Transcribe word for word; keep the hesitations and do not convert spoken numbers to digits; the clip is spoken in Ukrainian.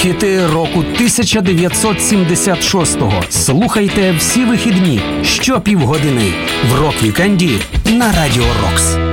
Хіти року тисяча дев'ятсот сімдесят шостого. Слухайте всі вихідні щопівгодини в Рок-вікенді на Радіо Рокс.